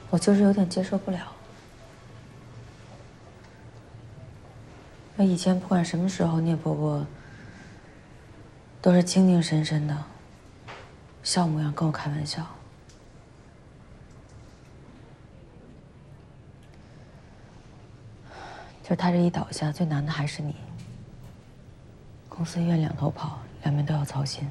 我就是有点接受不了。那以前不管什么时候，聂伯伯都是精精神神的，笑模样跟我开玩笑。就是他这一倒下，最难的还是你。公司医院两头跑，两边都要操心。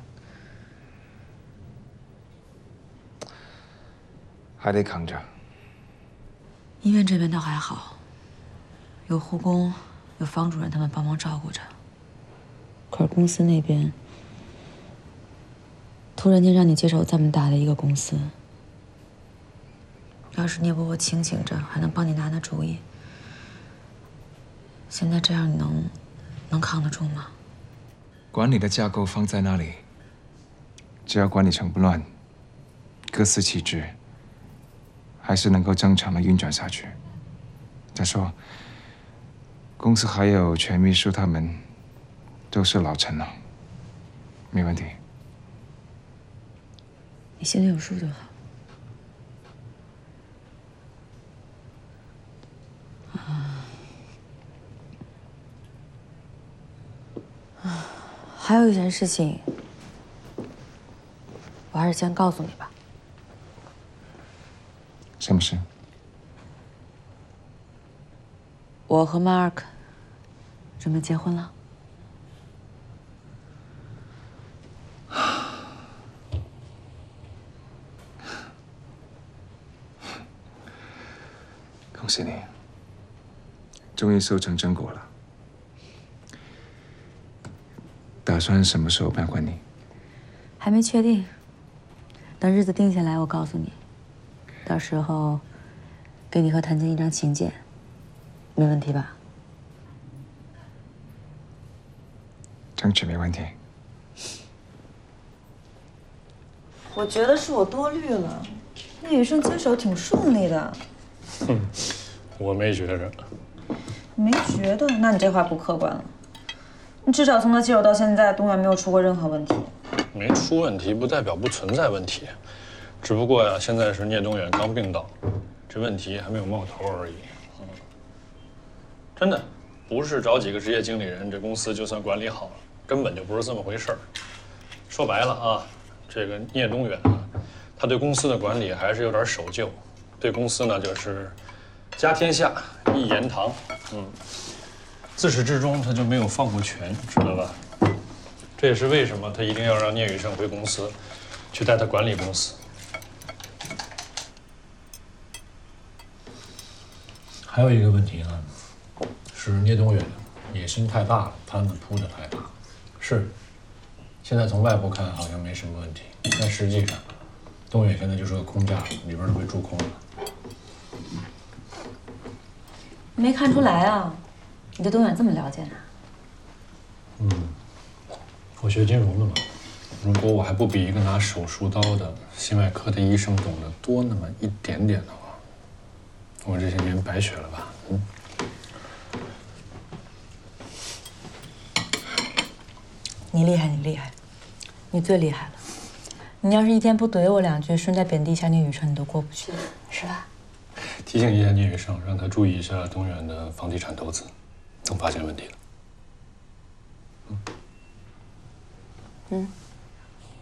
还得扛着。 医院这边倒还好，有护工，有方主任他们帮忙照顾着。可是公司那边，突然间让你接手这么大的一个公司，要是聂伯伯清醒着，还能帮你拿拿主意。现在这样，你能扛得住吗？ 管理的架构放在那里，只要管理层不乱，各司其职，还是能够正常的运转下去。再说，公司还有全秘书，他们都是老臣了，没问题。 你心里有数就好。还有一件事情，我还是先告诉你吧。 什么事？ 我和 Mark 准备结婚了。 恭喜你，终于收成正果了。打算什么时候办婚礼？ 还没确定，等日子定下来，我告诉你。到时候给你和谭健一张请柬，没问题吧？ 争取没问题。 我觉得是我多虑了，那雨生接手挺顺利的。 我没觉着。 没觉得？那你这话不客观了。你至少从他接手到现在，东远没有出过任何问题。 没出问题不代表不存在问题，只不过呀，现在是聂东远刚病倒，这问题还没有冒头而已。真的，不是找几个职业经理人，这公司就算管理好了，根本就不是这么回事儿。说白了啊，这个聂东远啊，他对公司的管理还是有点守旧，对公司呢就是家天下一言堂，自始至终他就没有放过权，知道吧？这也是为什么他一定要让聂宇胜回公司，去带他管理公司。还有一个问题呢，是聂东远野心太大了，摊子铺得太大。是，现在从外部看好像没什么问题，但实际上，东远现在就是个空架子，里边都被蛀空了。 没看出来啊，你对东远这么了解呢？ 我学金融的嘛，如果我还不比一个拿手术刀的心外科的医生懂得多那么一点点的话，我这些年白学了吧？ 你厉害，你厉害，你最厉害了。你要是一天不怼我两句，顺带贬低一下聂宇成，你都过不去，是吧？ 提醒一下聂宇胜，让他注意一下东远的房地产投资，能发现问题了。